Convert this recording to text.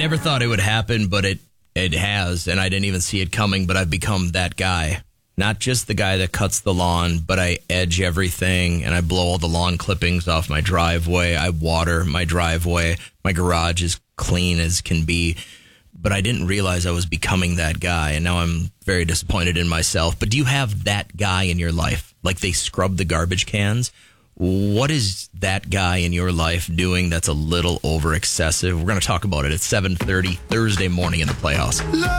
never thought it would happen, but it has, and I didn't even see it coming, but I've become that guy. Not just the guy that cuts the lawn, but I edge everything, and I blow all the lawn clippings off my driveway. I water my driveway. My garage is clean as can be. But I didn't realize I was becoming that guy, and now I'm very disappointed in myself. But do you have that guy in your life? Like they scrub the garbage cans? What is that guy in your life doing that's a little over excessive? We're going to talk about it at 7:30 Thursday morning in the Playhouse.